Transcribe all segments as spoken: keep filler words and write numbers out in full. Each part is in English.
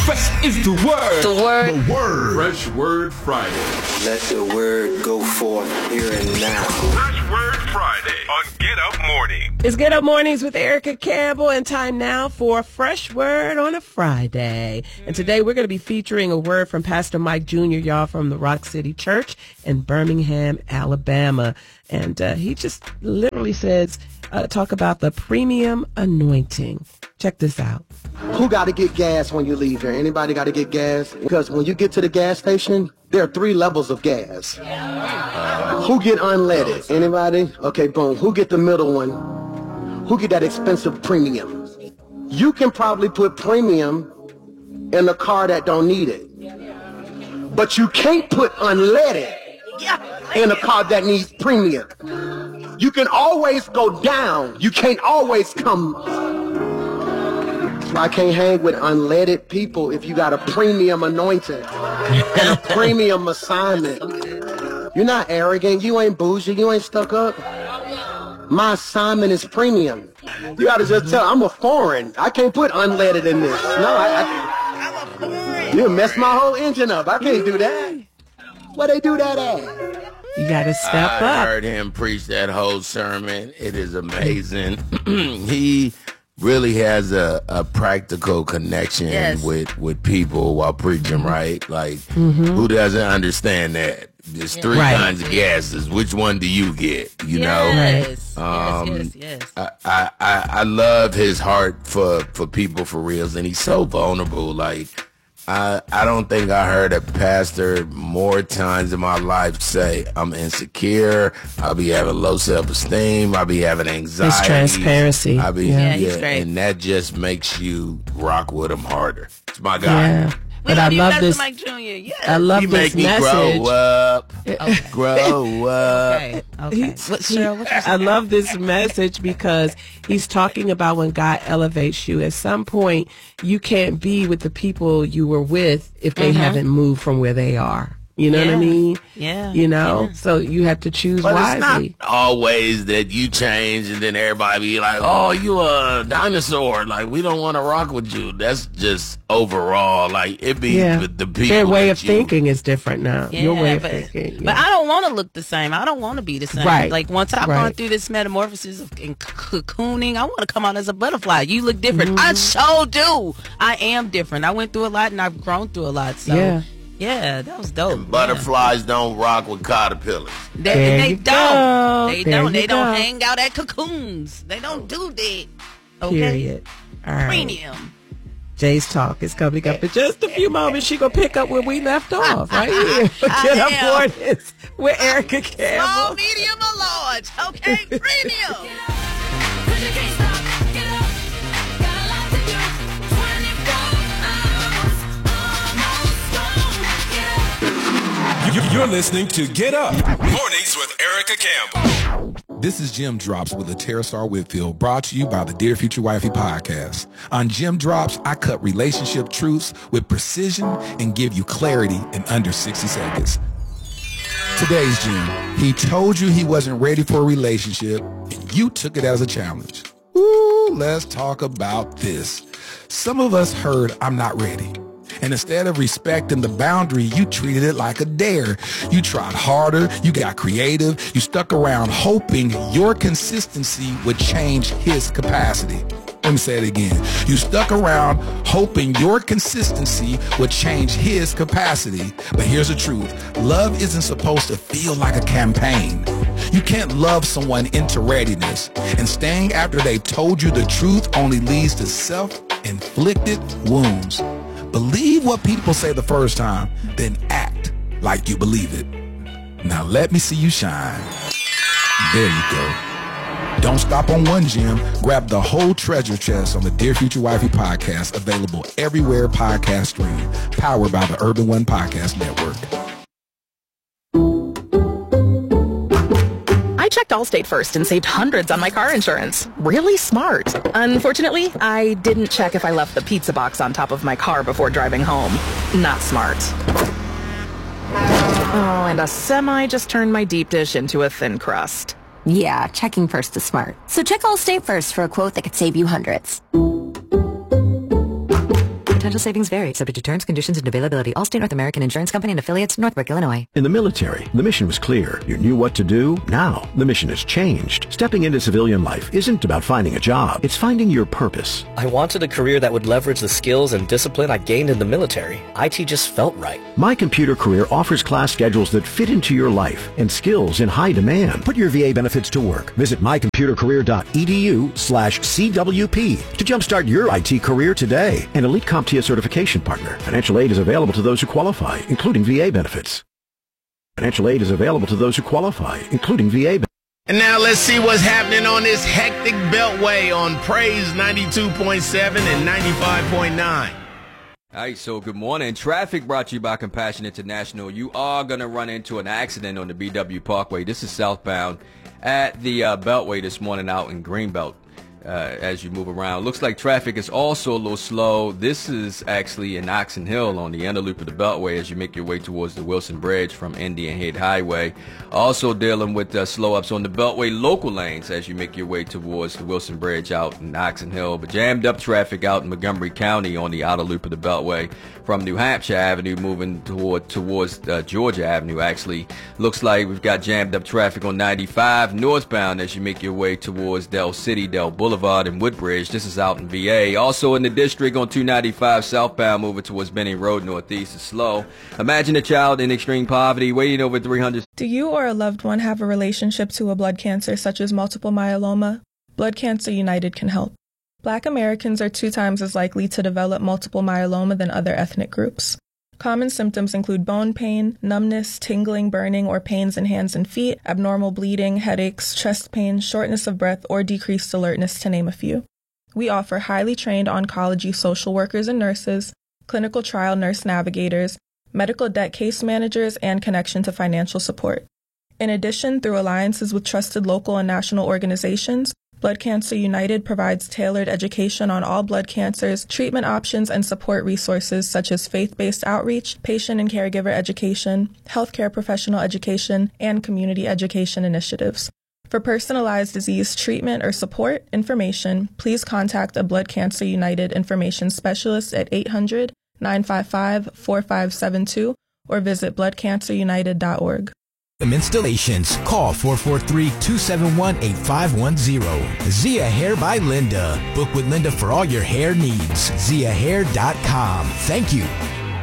Fresh is the word. The word. The word. Fresh Word Friday. Let the word go forth here and now. Fresh Word Friday on Get Up Morning. It's Get Up Mornings with Erica Campbell, and time now for Fresh Word on a Friday. And today we're going to be featuring a word from Pastor Mike Junior, y'all, from the Rock City Church in Birmingham, Alabama. And uh, he just literally says, uh, talk about the premium anointing. Check this out. Who got to get gas when you leave here? Anybody got to get gas? Because when you get to the gas station, there are three levels of gas. Uh, who get unleaded? Anybody? Okay, boom. Who get the middle one? Who get that expensive premium? You can probably put premium in a car that don't need it. But you can't put unleaded in a car that needs premium. You can always go down. You can't always come up. I can't hang with unleaded people if you got a premium anointing and a premium assignment. You're not arrogant. You ain't bougie. You ain't stuck up. My assignment is premium. You got to just tell, I'm a foreign. I can't put unleaded in this. No, I, I you messed my whole engine up. I can't do that. Where they do that at? You got to step I up. I heard him preach that whole sermon. It is amazing. He really has a, a practical connection Yes. with, with people while preaching, right? Like, who doesn't understand that? There's three Right. kinds of gases. Which one do you get? You know? Yes. Um, yes, yes, yes. I, I, I I love his heart for, for people for reals, and he's so vulnerable. Like, I I don't think I heard a pastor more times in my life say, I'm insecure, I'll be having low self-esteem, I'll be having anxiety. His transparency. I'll be, Yeah. Yeah, he's great. and that just makes you rock with him harder. It's my guy. Yeah. We But I love you, love Pastor this. Mike Junior Yes. I love He this make me message. grow up, grow up. Okay. Okay. What, Cheryl, what you I love this message because he's talking about when God elevates you. At some point, you can't be with the people you were with if they haven't moved from where they are. You know what I Yeah. mean? Yeah. You know? Yeah. So you have to choose But it's wisely. not always that you change and then everybody be like, oh, you a dinosaur. Like, we don't want to rock with you. That's just overall. Like, it be Yeah. with the people. Their way that of you- thinking is different now. Your way of but, thinking. but yeah. I don't want to look the same. I don't want to be the same. Right. Like once I've Right. gone through this metamorphosis of in c- cocooning, I want to come out as a butterfly. You look different. Mm-hmm. I so do. I am different. I went through a lot and I've grown through a lot. So Yeah. yeah, that was dope. Butterflies don't rock with caterpillars. Yeah. They, There they you don't. go. They There don't. you They don't go. hang out at cocoons. They don't do that. Okay. Period. All right. Premium. Jay's Talk is coming up in just a few moments. She gonna pick up where we left off right here. I Get am. up mornings with Erica Small, Campbell. medium, or large. Okay, premium. You're listening to Get Up. Mornings with Erica Campbell. This is Jim Drops with Terrastar Whitfield, brought to you by the Dear Future Wifey podcast. On Jim Drops, I cut relationship truths with precision and give you clarity in under sixty seconds. Today's Jim, he told you he wasn't ready for a relationship, and you took it as a challenge. Ooh, let's talk about this. Some of us heard, I'm not ready. And instead of respecting the boundary, you treated it like a dare. You tried harder, you got creative, you stuck around hoping your consistency would change his capacity. Let me say it again. You stuck around hoping your consistency would change his capacity. But here's the truth. Love isn't supposed to feel like a campaign. You can't love someone into readiness. And staying after they told you the truth only leads to self-inflicted wounds. Believe what people say the first time, then act like you believe it. Now let me see you shine. There you go. Don't stop on one gem. Grab the whole treasure chest on the Dear Future Wifey podcast, available everywhere podcasts stream. Powered by the Urban One Podcast Network. I checked Allstate first and saved hundreds on my car insurance. Really smart. Unfortunately, I didn't check if I left the pizza box on top of my car before driving home. Not smart. Oh, and a semi just turned my deep dish into a thin crust. Yeah, checking first is smart. So check Allstate first for a quote that could save you hundreds. Potential savings vary, subject to terms, conditions, and availability. Allstate North American Insurance Company and affiliates, Northbrook, Illinois. In the military, the mission was clear. You knew what to do. Now, the mission has changed. Stepping into civilian life isn't about finding a job. It's finding your purpose. I wanted a career that would leverage the skills and discipline I gained in the military. I T just felt right. My Computer Career offers class schedules that fit into your life and skills in high demand. Put your V A benefits to work. Visit mycomputercareer.edu slash CWP to jumpstart your I T career today. An Elite CompTIA certification partner. Financial aid is available to those who qualify, including V A benefits. Financial aid is available to those who qualify, including V A benefits. And now let's see what's happening on this hectic beltway on Praise ninety-two point seven and ninety-five point nine. All right, so good morning. Traffic brought to you by Compassion International. You are going to run into an accident on the B W Parkway. This is southbound at the uh, Beltway this morning out in Greenbelt. Uh, as you move around. Looks like traffic is also a little slow. This is actually in Oxon Hill on the inner loop of the Beltway as you make your way towards the Wilson Bridge from Indian Head Highway. Also dealing with uh, slow ups on the Beltway local lanes as you make your way towards the Wilson Bridge out in Oxon Hill. But jammed up traffic out in Montgomery County on the outer loop of the Beltway from New Hampshire Avenue moving toward towards uh, Georgia Avenue. Actually, looks like we've got jammed up traffic on ninety-five northbound as you make your way towards Del City, Del Boulevard, and Woodbridge. This is out in V A. Also in the district on two ninety-five southbound moving towards Benning Road northeast is slow. Imagine a child in extreme poverty waiting over three hundred. Do you or a loved one have a relationship to a blood cancer such as multiple myeloma? Blood Cancer United can help. Black Americans are two times as likely to develop multiple myeloma than other ethnic groups. Common symptoms include bone pain, numbness, tingling, burning, or pains in hands and feet, abnormal bleeding, headaches, chest pain, shortness of breath, or decreased alertness, to name a few. We offer highly trained oncology social workers and nurses, clinical trial nurse navigators, medical debt case managers, and connection to financial support. In addition, through alliances with trusted local and national organizations, Blood Cancer United provides tailored education on all blood cancers, treatment options, and support resources such as faith-based outreach, patient and caregiver education, healthcare professional education, and community education initiatives. For personalized disease treatment or support information, please contact a Blood Cancer United information specialist at eight hundred, nine five five, four five seven two or visit blood cancer united dot org. Installations. Call four four three, two seven one, eight five one zero. Zia Hair by Linda. Book with Linda for all your hair needs. zia hair dot com. Thank you.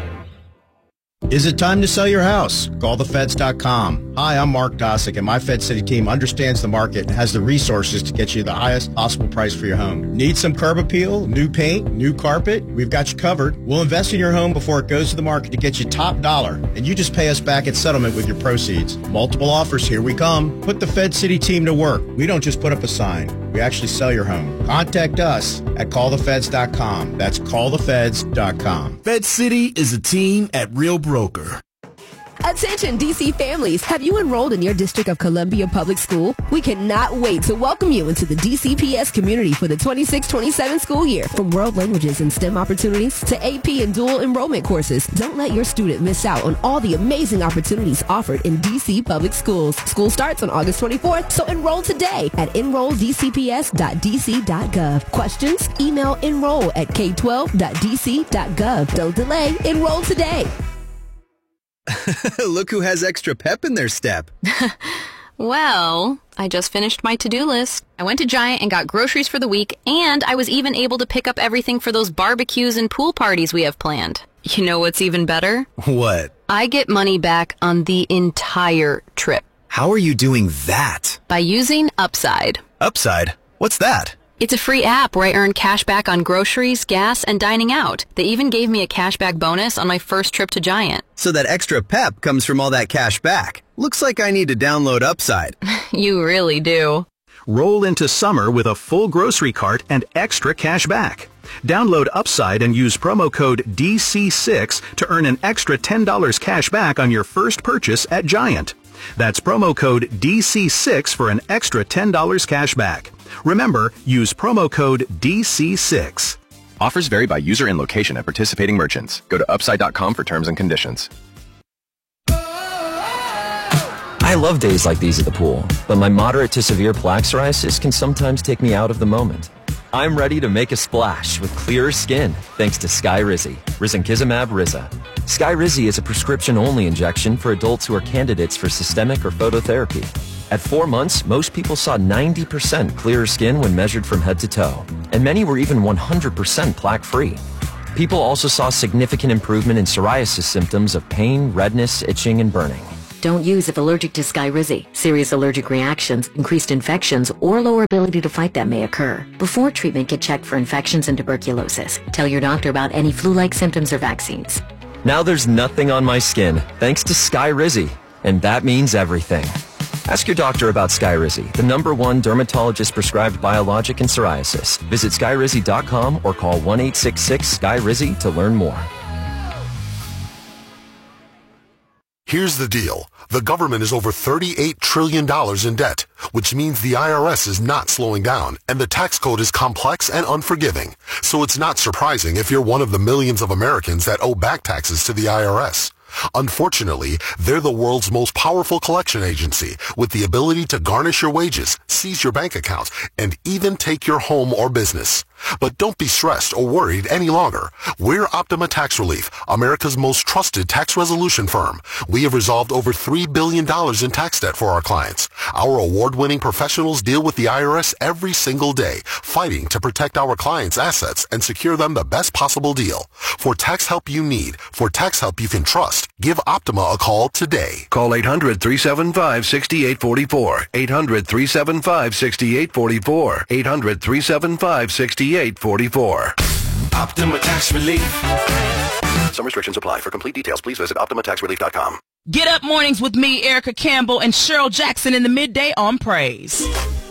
Is it time to sell your house? call the feds dot com. Hi, I'm Mark Dosick, and my Fed City team understands the market and has the resources to get you the highest possible price for your home. Need some curb appeal, new paint, new carpet? We've got you covered. We'll invest in your home before it goes to the market to get you top dollar, and you just pay us back at settlement with your proceeds. Multiple offers, here we come. Put the Fed City team to work. We don't just put up a sign. We actually sell your home. Contact us at call the feds dot com. That's call the feds dot com. Fed City is a team at Real Broker. Attention D C families, have you enrolled in your District of Columbia Public School? We cannot wait to welcome you into the D C P S community for the twenty-six twenty-seven school year. From world languages and STEM opportunities to A P and dual enrollment courses, don't let your student miss out on all the amazing opportunities offered in D C Public Schools. School starts on August twenty-fourth, so enroll today at enroll d c p s dot d c dot gov. Questions? Email enroll at k twelve dot d c dot gov. Don't delay. Enroll today. Look who has extra pep in their step. Well, I just finished my to-do list. I went to Giant and got groceries for the week, and I was even able to pick up everything for those barbecues and pool parties we have planned. You know what's even better? What? I get money back on the entire trip. How are you doing that? By using Upside. Upside? What's that? It's a free app where I earn cash back on groceries, gas, and dining out. They even gave me a cashback bonus on my first trip to Giant. So that extra pep comes from all that cash back. Looks like I need to download Upside. You really do. Roll into summer with a full grocery cart and extra cash back. Download Upside and use promo code D C six to earn an extra ten dollars cash back on your first purchase at Giant. That's promo code D C six for an extra ten dollars cash back. Remember, use promo code D C six. Offers vary by user and location at participating merchants. Go to upside dot com for terms and conditions. I love days like these at the pool, but my moderate to severe plaque psoriasis can sometimes take me out of the moment. I'm ready to make a splash with clearer skin thanks to Skyrizi, risankizumab Riza. Skyrizi is a prescription-only injection for adults who are candidates for systemic or phototherapy. At four months, most people saw ninety percent clearer skin when measured from head to toe, and many were even one hundred percent plaque-free. People also saw significant improvement in psoriasis symptoms of pain, redness, itching, and burning. Don't use if allergic to Skyrizi. Serious allergic reactions, increased infections, or lower ability to fight them may occur. Before treatment, get checked for infections and tuberculosis. Tell your doctor about any flu-like symptoms or vaccines. Now there's nothing on my skin thanks to Skyrizi, and that means everything. Ask your doctor about Skyrizi, the number one dermatologist-prescribed biologic in psoriasis. Visit skyrizi dot com or call one eight six six Sky Rizi to learn more. Here's the deal. The government is over thirty-eight trillion dollars in debt, which means the I R S is not slowing down, and the tax code is complex and unforgiving. So it's not surprising if you're one of the millions of Americans that owe back taxes to the I R S. Unfortunately, they're the world's most powerful collection agency with the ability to garnish your wages, seize your bank accounts, and even take your home or business. But don't be stressed or worried any longer. We're Optima Tax Relief, America's most trusted tax resolution firm. We have resolved over three billion dollars in tax debt for our clients. Our award-winning professionals deal with the I R S every single day, fighting to protect our clients' assets and secure them the best possible deal. For tax help you need, for tax help you can trust, give Optima a call today. Call eight hundred, three seven five, six eight four four. eight hundred, three seven five, six eight four four. eight hundred, three seven five, six eight four four. Optima Tax Relief. Some restrictions apply. For complete details, please visit optima tax relief dot com. Get up mornings with me, Erica Campbell, and Cheryl Jackson in the midday on Praise.